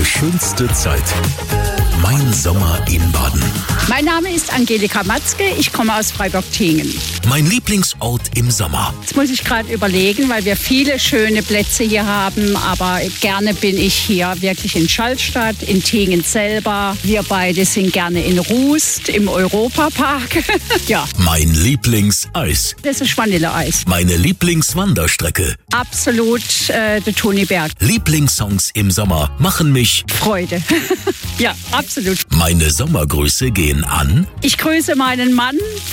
schönste Zeit. Mein Sommer in Baden. Mein Name ist Angelika Matzke, ich komme aus Freiburg-Tingen. Mein Lieblingsort im Sommer. Jetzt muss ich gerade überlegen, weil wir viele schöne Plätze hier haben, aber gerne bin ich hier wirklich in Schallstatt, in Tingen selber. Wir beide sind gerne in Rust, im Europapark. Ja. Mein Lieblingseis. Das ist Vanilleeis. Meine Lieblingswanderstrecke. Absolut der Tonyberg. Lieblingssongs im Sommer machen mich Freude. Ja, absolut. Meine Sommergrüße gehen an Ich grüße meinen Mann,